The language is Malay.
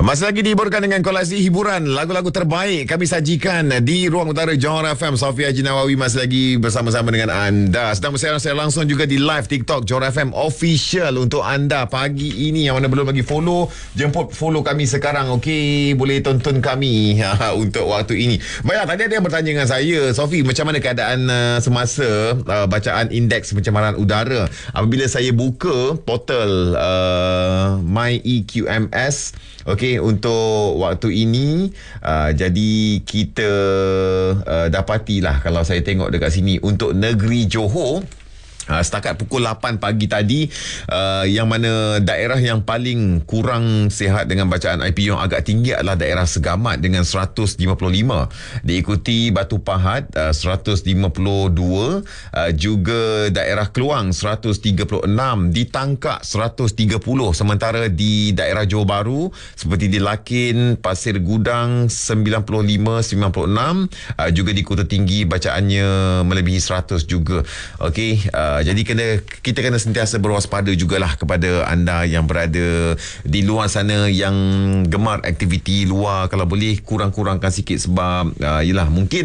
Masih lagi dihiburkan dengan kolasi hiburan lagu-lagu terbaik kami sajikan di Ruang Utara Johor FM. Sofia Haji Nawawi masih lagi bersama-sama dengan anda. Sedang bersiaran saya langsung juga di live TikTok Johor FM Official untuk anda pagi ini. Yang mana belum lagi follow, jemput follow kami sekarang. Okey, boleh tonton kami untuk waktu ini. Baiklah, tadi ada yang bertanya dengan saya, Sofi, macam mana keadaan semasa bacaan indeks pencemaran udara apabila saya buka portal My EQMS. Okey, untuk waktu ini jadi kita dapatilah, kalau saya tengok dekat sini untuk negeri Johor, setakat pukul 8 pagi tadi, yang mana daerah yang paling kurang sihat dengan bacaan IPU yang agak tinggi adalah daerah Segamat dengan 155, diikuti Batu Pahat 152, juga daerah Keluang 136, di Tangkak 130, sementara di daerah Johor Bahru seperti di Lakin, Pasir Gudang 95, 96, juga di Kota Tinggi bacaannya melebihi 100 juga. Okey, jadi kita kena sentiasa berwaspada jugalah kepada anda yang berada di luar sana yang gemar aktiviti luar. Kalau boleh kurang-kurangkan sikit sebab yelah, mungkin